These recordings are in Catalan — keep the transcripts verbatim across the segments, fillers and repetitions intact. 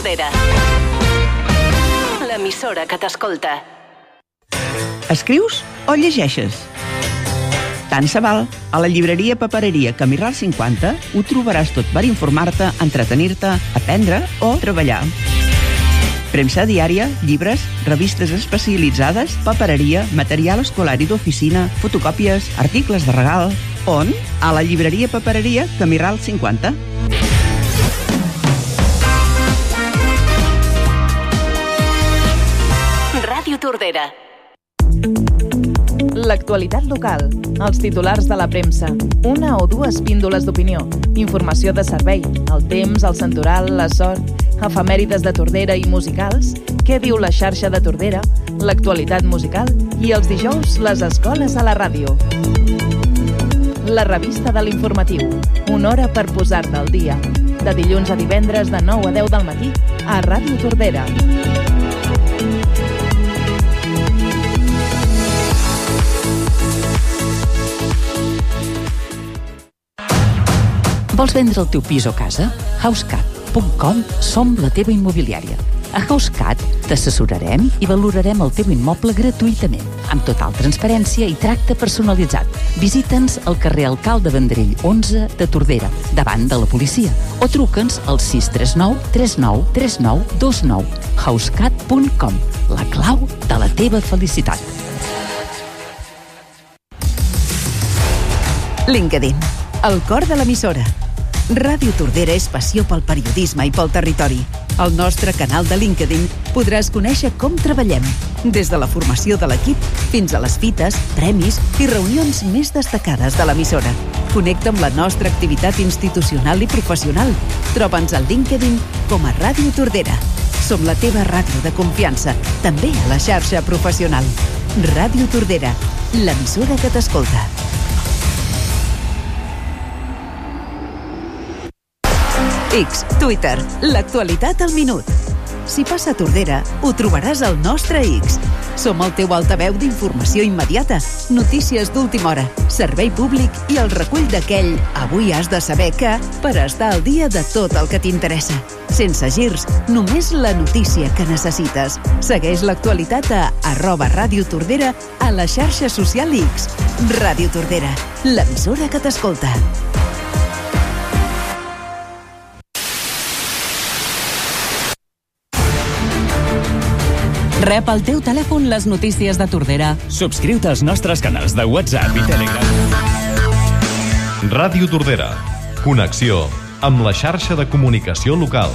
Tordera, l'emissora que t'escolta. Escrius o llegeixes? Tant se val. A la llibreria Papereria Camí Ral cinquanta ho trobaràs tot per informar-te, entretenir-te, aprendre o treballar. Premsa diària, llibres, revistes especialitzades, papereria, material escolar i d'oficina, fotocòpies, articles de regal. On? A la llibreria Papereria Camí Ral cinquanta. Ràdio Tordera. L'actualitat local, els titulars de la premsa, una o dues píndoles d'opinió, informació de servei, el temps, el santoral, la sort, efemèrides de Tordera i musicals, què diu la xarxa de Tordera, l'actualitat musical i els dijous les escoles a la ràdio. La revista de l'informatiu, una hora per posar-te al dia. De dilluns a divendres de nou a deu del matí a Ràdio Tordera. Vols vendre el teu pis o casa? housecat punt com som la teva immobiliària. A HouseCat t'assessorarem i valorarem el teu immoble gratuïtament, amb total transparència i tracte personalitzat. Visita'ns al carrer Alcalde Vendrell onze de Tordera, davant de la policia, o truca'ns al sis tres nou tres nou tres nou dos nou. housecat punt com, la clau de la teva felicitat. LinkedIn, el cor de l'emissora. Ràdio Tordera és passió pel periodisme i pel territori. Al nostre canal de LinkedIn podràs conèixer com treballem, des de la formació de l'equip fins a les fites, premis i reunions més destacades de l'emissora. Connecta amb la nostra activitat institucional i professional. Troba'ns al LinkedIn com a Ràdio Tordera. Som la teva ràdio de confiança, també a la xarxa professional. Ràdio Tordera, l'emissora que t'escolta. X, Twitter, l'actualitat al minut. Si passa a Tordera, ho trobaràs al nostre X. Som el teu altaveu d'informació immediata, notícies d'última hora, servei públic i el recull d'aquell avui has de saber que per estar al dia de tot el que t'interessa. Sense girs, només la notícia que necessites. Segueix l'actualitat a arroba Ràdio Tordera a la xarxa social X. Ràdio Tordera, l'emissora que t'escolta. Rep al teu telèfon les notícies de Tordera. Subscriu-te als nostres canals de WhatsApp i Telegram. Ràdio Tordera. Connexió amb la xarxa de comunicació local.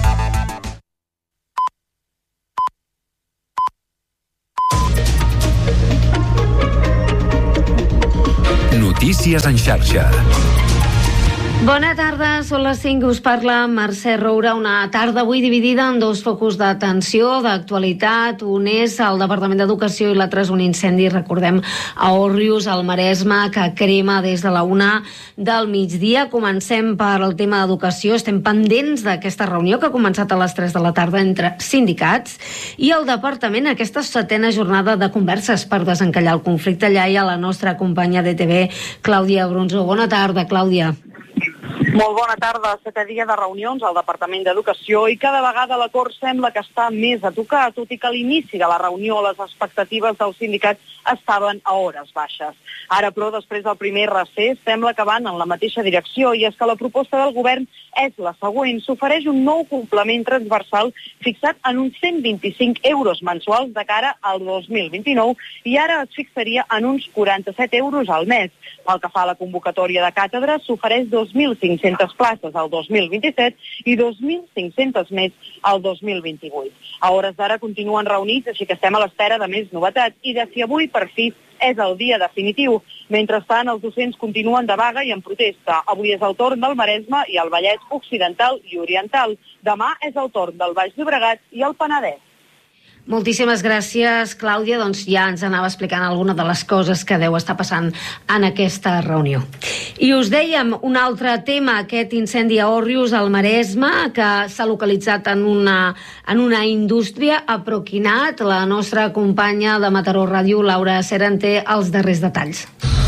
Notícies en xarxa. Bona tarda, són les cinc, us parla Mercè Roura. Una tarda avui dividida en dos focus d'atenció, d'actualitat. Un és el Departament d'Educació i l'altre és un incendi, recordem, a Òrrius, al Maresme, que crema des de la una del migdia. Comencem per el tema d'educació. Estem pendents d'aquesta reunió que ha començat a les tres de la tarda entre sindicats i el Departament, aquesta setena jornada de converses per desencallar el conflicte. Allà hi ha la nostra companya d'E T V, Clàudia Brunzo. Bona tarda, Clàudia. Molt bona tarda. Setè dia de reunions al Departament d'Educació i cada vegada l'acord sembla que està més a tocar, tot i que a l'inici de la reunió les expectatives dels sindicats estaven a hores baixes. Ara, però, després del primer recés, sembla que van en la mateixa direcció i és que la proposta del govern és la següent. S'ofereix un nou complement transversal fixat en uns cent vint-i-cinc euros mensuals de cara al dos mil vint-i-nou i ara es fixaria en uns quaranta-set euros al mes. Pel que fa a la convocatòria de càtedres, s'ofereix dos mil cinc-centes places al dos mil vint-i-set i dos mil cinc-centes més al dos mil vint-i-vuit. A hores d'ara continuen reunits, així que estem a l'espera de més novetats i de si avui, per fi, és el dia definitiu. Mentrestant, els docents continuen de vaga i en protesta. Avui és el torn del Maresme i el Vallès Occidental i Oriental. Demà és el torn del Baix Llobregat i el Penedès. Moltíssimes gràcies, Clàudia. Doncs ja ens anava explicant alguna de les coses que deu estar passant en aquesta reunió. I us dèiem un altre tema, aquest incendi a Òrrius, al Maresme, que s'ha localitzat en una, en una indústria a Proquinat. La nostra companya de Mataró Ràdio, Laura Cera, en té els darrers detalls.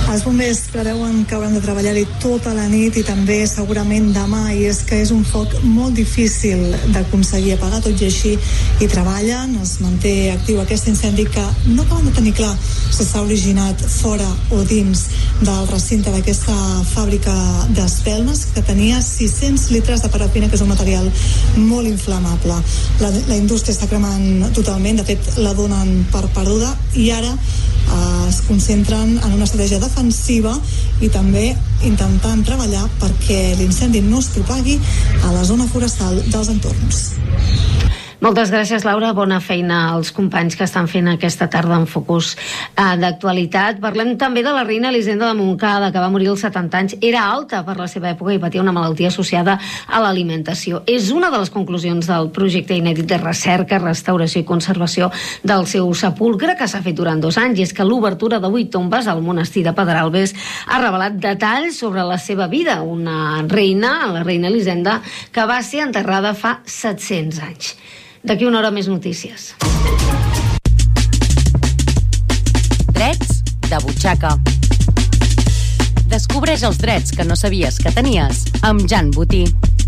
Els bombers preveuen que hauran de treballar-hi tota la nit i també segurament demà, i és que és un foc molt difícil d'aconseguir apagar, tot i així hi treballen. Es manté actiu aquest incendi que no acaben de tenir clar si s'ha originat fora o dins del recinte d'aquesta fàbrica d'espelmes, que tenia sis-cents litres de parafina, que és un material molt inflamable. La, la indústria està cremant totalment, de fet la donen per perduda, i ara eh, es concentren en una estratègia defensiva i també intentant treballar perquè l'incendi no es propagui a la zona forestal dels entorns. Moltes gràcies, Laura. Bona feina als companys que estan fent aquesta tarda en Focus eh, d'actualitat. Parlem també de la reina Elisenda de Montcada, que va morir als setanta anys. Era alta per la seva època i patia una malaltia associada a l'alimentació. És una de les conclusions del projecte inèdit de recerca, restauració i conservació del seu sepulcre, que s'ha fet durant dos anys, i és que l'obertura de vuit tombes al monestir de Pedralbes ha revelat detalls sobre la seva vida. Una reina, la reina Elisenda, que va ser enterrada fa set-cents anys. D'aquí una hora més notícies. Drets de butxaca. Descobreix els drets que no sabies que tenies amb Jan Botí.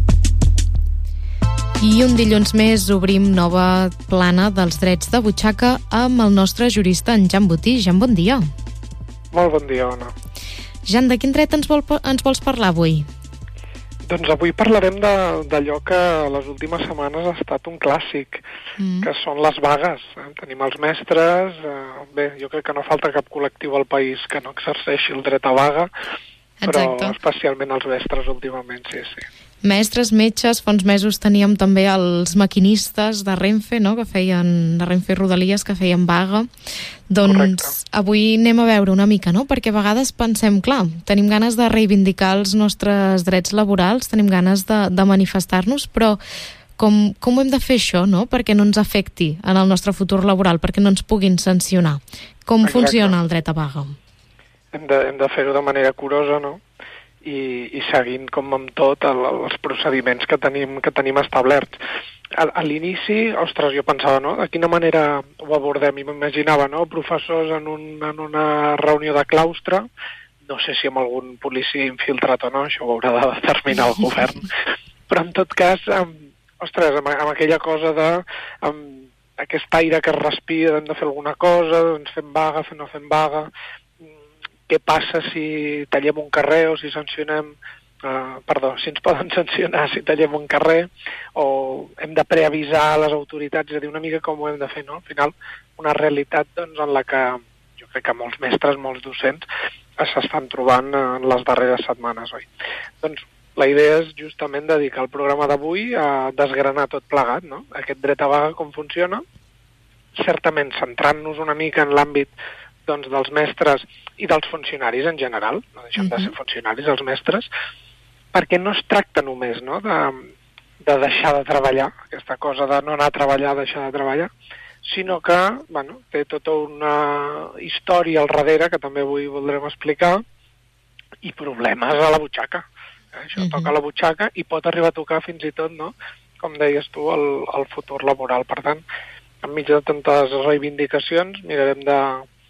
I un dilluns més obrim nova plana dels drets de butxaca amb el nostre jurista, en Jan Botí. Jan, bon dia. Molt bon dia, Ona. Jan, de quin dret ens, vol, ens vols parlar avui? Doncs avui parlarem d'allò que les últimes setmanes ha estat un clàssic, mm. que són les vagues. Eh? Tenim els mestres, eh, bé, jo crec que no falta cap col·lectiu al país que no exerceixi el dret a vaga, però Exacte. especialment els mestres últimament, sí, sí. Mestres, metges, fa uns mesos teníem també els maquinistes de Renfe, no?, que feien, de Renfe Rodalies, que feien vaga. Doncs Correcte. Avui anem a veure una mica, no?, perquè a vegades pensem, clar, tenim ganes de reivindicar els nostres drets laborals, tenim ganes de, de manifestar-nos, però com, com ho hem de fer això, no?, perquè no ens afecti en el nostre futur laboral, perquè no ens puguin sancionar. Com Exacte. Funciona el dret a vaga? Hem de, hem de fer-ho de manera curosa, no?, I, i seguint com amb tot el, els procediments que tenim, que tenim establerts. A, a l'inici, ostres, jo pensava, no?, de quina manera ho abordem, i m'imaginava, no?, professors en, un, en una reunió de claustre, no sé si amb algun policia infiltrat o no, això ho haurà de determinar el govern, però en tot cas, amb, ostres, amb, amb aquella cosa de, amb aquest aire que es respira, hem de fer alguna cosa, doncs fem vaga, no fem vaga, què passa si tallem un carrer o si sancionem, uh, perdó, si ens poden sancionar si tallem un carrer, o hem de preavisar les autoritats, és a dir, una mica com ho hem de fer, no? Al final, una realitat doncs, en la que jo crec que molts mestres, molts docents s'estan trobant en les darreres setmanes, oi? Doncs la idea és justament dedicar el programa d'avui a desgranar tot plegat, no? Aquest dret a vaga, com funciona, certament centrant-nos una mica en l'àmbit doncs, dels mestres i dels funcionaris en general, no deixen uh-huh. de ser funcionaris els mestres, perquè no es tracta només, no?, de, de deixar de treballar, aquesta cosa de no anar a treballar, deixar de treballar, sinó que, bueno, té tota una història al darrere, que també avui voldrem explicar, i problemes a la butxaca. Eh? Això uh-huh. toca a la butxaca i pot arribar a tocar fins i tot, no?, com deies tu, el, el futur laboral. Per tant, enmig de tantes reivindicacions, mirarem de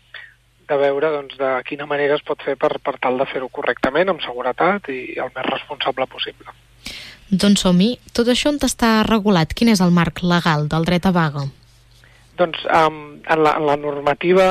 de veure doncs, de quina manera es pot fer per, per tal de fer-ho correctament, amb seguretat i el més responsable possible. Doncs som-hi. Tot això on està regulat? Quin és el marc legal del dret a vaga? Doncs um, en, la, en la normativa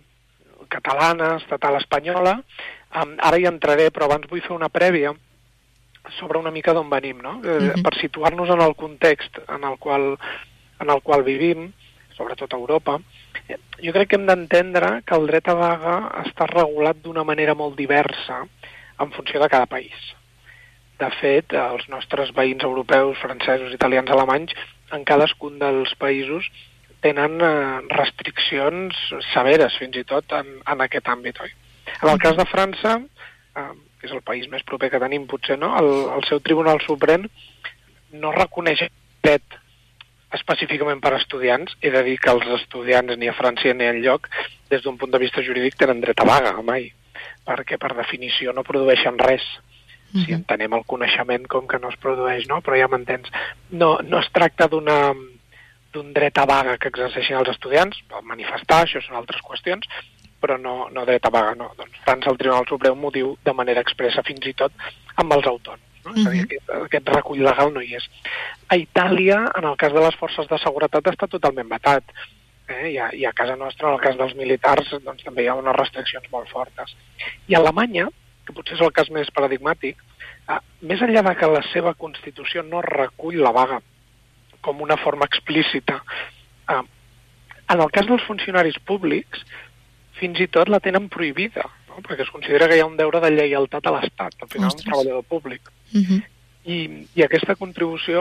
catalana, estatal espanyola, um, ara hi entraré, però abans vull fer una prèvia sobre una mica d'on venim, no? Uh-huh. Per situar-nos en el context en el qual, en el qual vivim, sobretot a Europa. Jo crec que hem d'entendre que el dret a vaga està regulat d'una manera molt diversa en funció de cada país. De fet, els nostres veïns europeus, francesos, italians, alemanys, en cadascun dels països tenen restriccions severes, fins i tot, en, en aquest àmbit, oi? En el cas de França, eh, que és el país més proper que tenim, potser, no?, el, el seu Tribunal Suprem no reconeix dret específicament per a estudiants. He de dir que els estudiants ni a França ni enlloc, des d'un punt de vista jurídic, tenen dret a vaga, mai, perquè per definició no produeixen res. Uh-huh. Si entenem el coneixement com que no es produeix, no? Però ja m'entens. No, no es tracta d'una d'un dret a vaga que exerceixin els estudiants, manifestar, això són altres qüestions, però no, no dret a vaga, no. Doncs França, el Tribunal Suprem ho diu de manera expressa, fins i tot amb els autònoms. No? Uh-huh. És a dir, aquest, aquest recull legal no hi és. A Itàlia, en el cas de les forces de seguretat, està totalment vetat. Eh? I, a, I a casa nostra, en el cas dels militars, doncs, també hi ha unes restriccions molt fortes. I a Alemanya, que potser és el cas més paradigmàtic, eh, més enllà de que la seva Constitució no recull la vaga com una forma explícita, eh, en el cas dels funcionaris públics, fins i tot la tenen prohibida, no? Perquè es considera que hi ha un deure de lleialtat a l'Estat, al final un treballador públic. Uh-huh. I, I aquesta contribució,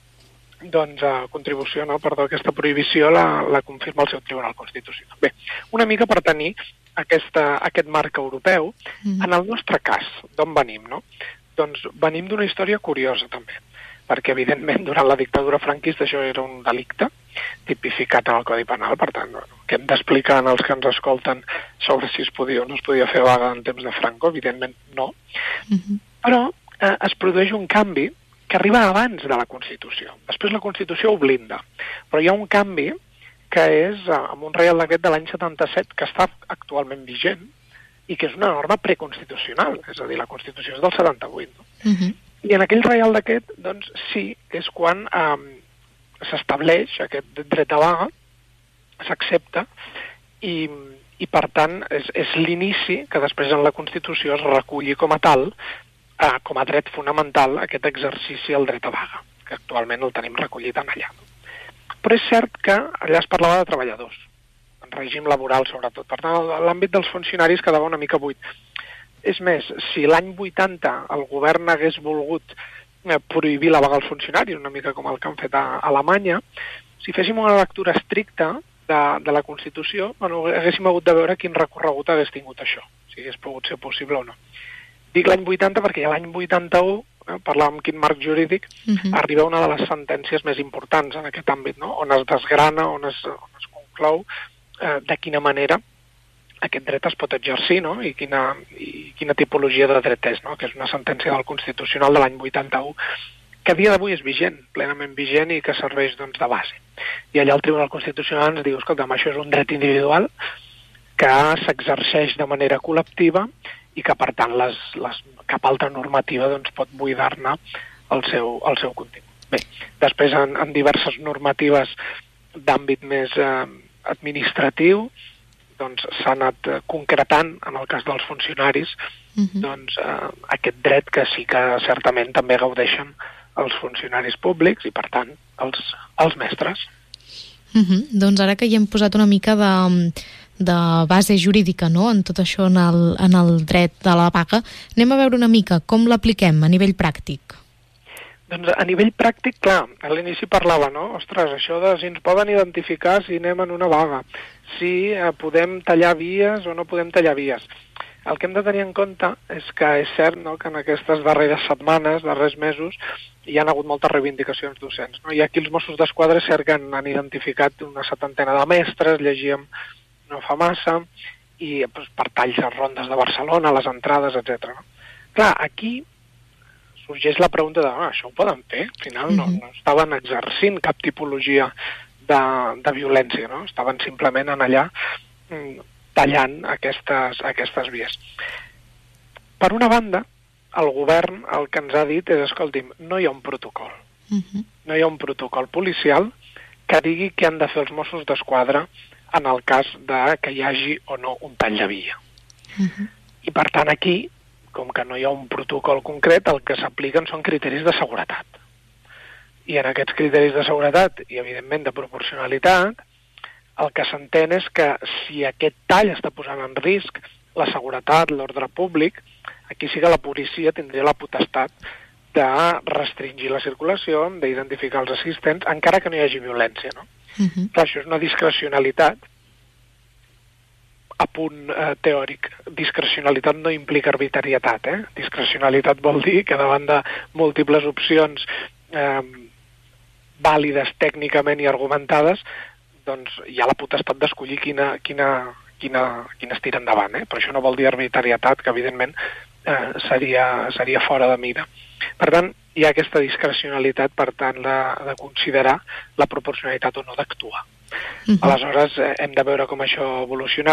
doncs, uh, contribució, no, perdó, aquesta prohibició la, la confirma el seu Tribunal Constitucional. Bé, una mica per tenir aquesta, aquest marc europeu, uh-huh. En el nostre cas, d'on venim, no? Doncs venim d'una història curiosa, també, perquè, evidentment, durant la dictadura franquista això era un delicte, tipificat en el Codi Penal, per tant, no, que hem d'explicar als que ens escolten sobre si es podia o no es podia fer vaga en temps de Franco, evidentment no, uh-huh. Però eh, es produeix un canvi que arriba abans de la Constitució. Després la Constitució ho blinda, però hi ha un canvi que és eh, amb un Reial Decret de l'any setanta-set que està actualment vigent i que és una norma preconstitucional, és a dir, la Constitució és del setanta-vuit. No? Uh-huh. I en aquell Reial Decret, doncs, sí, és quan eh, s'estableix aquest dret a vaga, s'accepta, i, i per tant és, és l'inici que després en la Constitució es reculli com a tal, eh, com a dret fonamental, aquest exercici al dret a vaga, que actualment el tenim recollit en allà. Però és cert que allà es parlava de treballadors, en règim laboral sobretot, per tant l'àmbit dels funcionaris quedava una mica buit. És més, si l'any vuitanta el govern hagués volgut prohibir la vaga als funcionaris, una mica com el que han fet a Alemanya, si féssim una lectura estricta de, de la Constitució, bueno, haguéssim hagut de veure quin recorregut hagués tingut això, si hagués pogut ser possible o no. Dic l'any vuitanta perquè l'any vuitanta-u, eh, parlàvem quin marc jurídic, uh-huh. Arriba una de les sentències més importants en aquest àmbit, no? On es desgrana, on es, on es conclou eh, de quina manera aquest dret es pot exercir, no? I quina, i quina tipologia de dret és, no? Que és una sentència del Constitucional de l'any vuitanta-u, que a dia d'avui és vigent, plenament vigent i que serveix, doncs, de base. I allà el Tribunal Constitucional ens diu, escolta'm, això és un dret individual que s'exerceix de manera col·lectiva i que, per tant, les, les, cap altra normativa doncs, pot buidar-ne el seu, el seu contingut. Bé, després, en, en diverses normatives d'àmbit més eh, administratiu, doncs s'ha anat concretant, en el cas dels funcionaris, uh-huh. doncs, eh, aquest dret que sí que certament també gaudeixen els funcionaris públics i, per tant, els, els mestres. Uh-huh. Doncs ara que hi hem posat una mica de, de base jurídica, no?, en tot això, en el, en el dret de la vaga, anem a veure una mica com l'apliquem a nivell pràctic. Doncs a nivell pràctic, clar, a l'inici parlava, no? Ostres, això de si ens poden identificar si anem en una vaga, si eh, podem tallar vies o no podem tallar vies. El que hem de tenir en compte és que és cert, no?, que en aquestes darreres setmanes, darrers mesos, hi ha hagut moltes reivindicacions docents. No? I aquí els Mossos d'Esquadra és cert que han, han identificat una setantena de mestres, llegíem no fa massa, i doncs, per talls a rondes de Barcelona, les entrades, etcètera. No? Clar, aquí sorgeix la pregunta de, ah, això ho poden fer? Al final no, no estaven exercint cap tipologia de, de violència, no? Estaven simplement en allà mm, tallant aquestes, aquestes vies. Per una banda, el govern el que ens ha dit és, escolti'm, no hi ha un protocol. Uh-huh. No hi ha un protocol policial que digui què han de fer els Mossos d'Esquadra en el cas de que hi hagi o no un tall de via. Uh-huh. I per tant aquí, com que no hi ha un protocol concret, el que s'apliquen són criteris de seguretat. I en aquests criteris de seguretat i, evidentment, de proporcionalitat, el que s'entén és que si aquest tall està posant en risc la seguretat, l'ordre públic, aquí sí que la policia tindria la potestat de restringir la circulació, d'identificar els assistents, encara que no hi hagi violència, no? Uh-huh. Clar, això és una discrecionalitat a punt eh, teòric. Discrecionalitat no implica arbitrarietat, eh? Discrecionalitat vol dir que davant de múltiples opcions eh, vàlides tècnicament i argumentades, doncs hi ha la potestat d'escollir quina, quina, quina, quina es tira endavant, eh? Però això no vol dir arbitrarietat, que evidentment eh, seria, seria fora de mira. Per tant, hi ha aquesta discrecionalitat, per tant, de, de considerar la proporcionalitat o no d'actuar. Uh-huh. Aleshores, eh, hem de veure com això evolucionarà.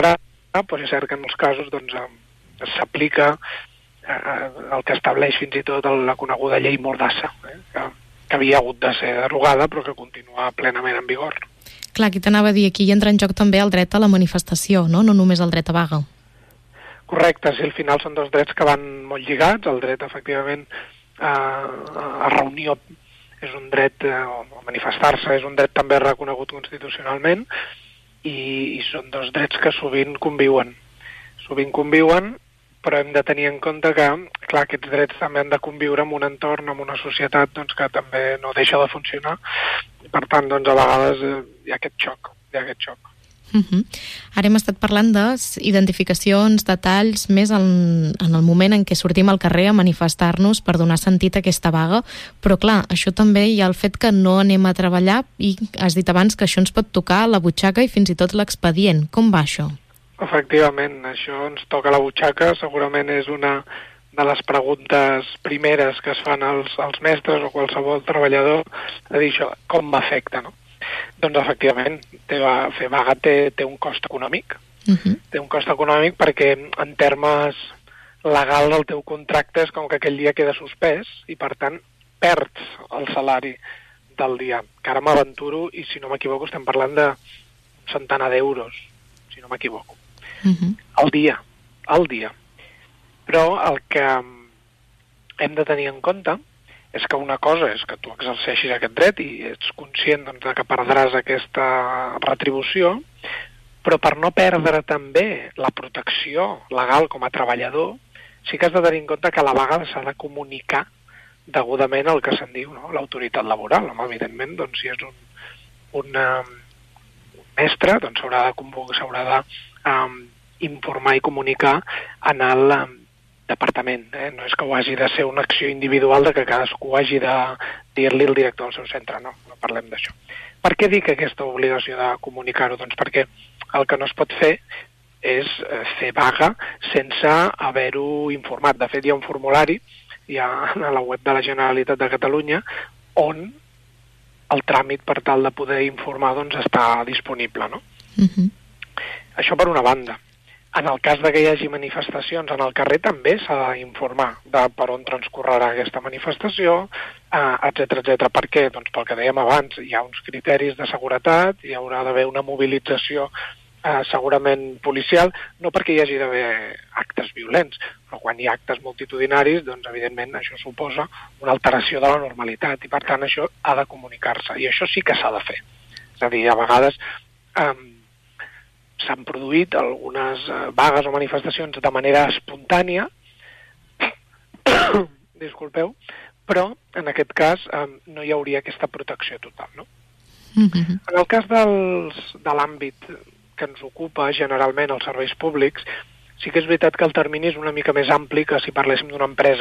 però és cert que en molts casos doncs, s'aplica eh, el que estableix fins i tot la coneguda llei Mordassa, eh, que, que havia hagut de ser derogada però que continua plenament en vigor. Clar, aquí t'anava a dir, aquí hi entra en joc també el dret a la manifestació, no? No només el dret a vaga. Correcte, sí, al final són dos drets que van molt lligats. El dret, efectivament, a, a reunió és un dret, a manifestar-se és un dret també reconegut constitucionalment, i, i són dos drets que sovint conviuen. Sovint conviuen, però hem de tenir en compte que, clar, aquests drets també han de conviure en un entorn, en una societat doncs, que també no deixa de funcionar. Per tant, doncs, a vegades eh, hi ha aquest xoc, hi ha aquest xoc. Uh -huh. Ara hem estat parlant d'identificacions, detalls, més en, en el moment en què sortim al carrer a manifestar-nos per donar sentit a aquesta vaga, però clar, això també hi ha el fet que no anem a treballar i has dit abans que això ens pot tocar la butxaca i fins i tot l'expedient. Com va això? Efectivament, això ens toca la butxaca, segurament és una de les preguntes primeres que es fan als, als mestres o qualsevol treballador, a dir això, com m'afecta, no? Doncs efectivament, té, fer vaga té, té un cost econòmic. Uh-huh. Té un cost econòmic perquè en termes legals el teu contracte és com que aquell dia queda suspès i per tant perds el salari del dia. Que ara m'aventuro i si no m'equivoco estem parlant de un centenar d'euros, si no m'equivoco. Uh-huh. Al dia, al dia. Però el que hem de tenir en compte és que una cosa és que tu exerceixis aquest dret i ets conscient doncs, que perdràs aquesta retribució, però per no perdre també la protecció legal com a treballador, sí que has de tenir en compte que a la vaga s'ha de comunicar degudament el que se'n diu, no? L'autoritat laboral. Home, evidentment, doncs, si és un, un, um, un mestre, doncs s'haurà de convocar, s'haurà de um, informar i comunicar en el um, departament. Eh? No és que ho hagi de ser una acció individual de que cadascú hagi de dir-li al director del seu centre, no, no parlem d'això. Per què dic aquesta obligació de comunicar-ho? Doncs perquè el que no es pot fer és fer vaga sense haver-ho informat. De fet, hi ha un formulari hi ha a la web de la Generalitat de Catalunya on el tràmit per tal de poder informar doncs, està disponible, no? Uh-huh. Això per una banda. En el cas de que hi hagi manifestacions en el carrer també s'ha d'informar de per on transcorrerà aquesta manifestació, eh, etcètera, etcètera. Per què? Doncs pel que dèiem abans, hi ha uns criteris de seguretat, hi haurà d'haver una mobilització eh, segurament policial, no perquè hi hagi d'haver actes violents, però quan hi ha actes multitudinaris, doncs evidentment això suposa una alteració de la normalitat i per tant això ha de comunicar-se i això sí que s'ha de fer. És a dir, a vegades eh, s'han produït algunes eh, vagues o manifestacions de manera espontània, disculpeu, però en aquest cas eh, no hi hauria aquesta protecció total, no? Mm-hmm. En el cas dels, de l'àmbit que ens ocupa generalment els serveis públics, sí que és veritat que el termini és una mica més ampli que si parléssim d'una empresa